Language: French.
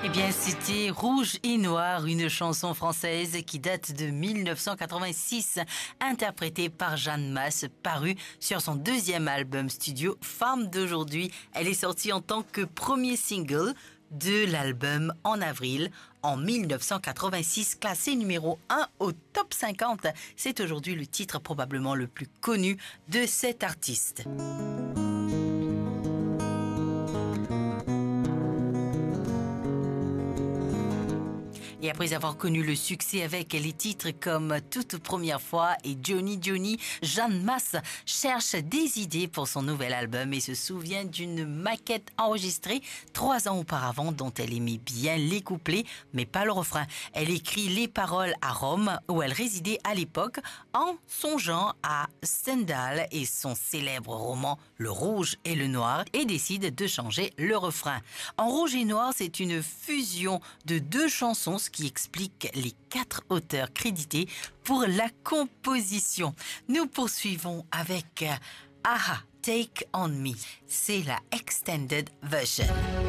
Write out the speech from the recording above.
Eh bien, c'était Rouge et Noir, une chanson française qui date de 1986, interprétée par Jeanne Masse, parue sur son deuxième album studio, Femme d'aujourd'hui. Elle est sortie en tant que premier single de l'album en avril en 1986, classé numéro 1 au top 50. C'est aujourd'hui le titre probablement le plus connu de cet artiste. Et après avoir connu le succès avec les titres comme Toute première fois et Johnny Johnny, Jeanne Masse cherche des idées pour son nouvel album et se souvient d'une maquette enregistrée 3 ans auparavant dont elle aimait bien les couplets, mais pas le refrain. Elle écrit les paroles à Rome, où elle résidait à l'époque, en songeant à Stendhal et son célèbre roman Le Rouge et le Noir, et décide de changer le refrain. En Rouge et Noir, c'est une fusion de 2 chansons, qui explique les 4 auteurs crédités pour la composition. Nous poursuivons avec Aha, Take On Me. C'est la extended version.